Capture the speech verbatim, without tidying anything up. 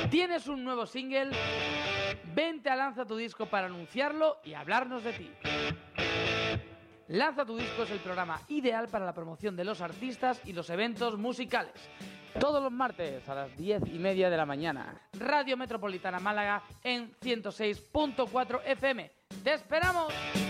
¿Tienes un nuevo single? Vente a Lanza tu Disco para anunciarlo y hablarnos de ti. Lanza tu Disco es el programa ideal para la promoción de los artistas y los eventos musicales. Todos los martes a las diez y media de la mañana. Radio Metropolitana Málaga en ciento seis punto cuatro F M. ¡Te esperamos!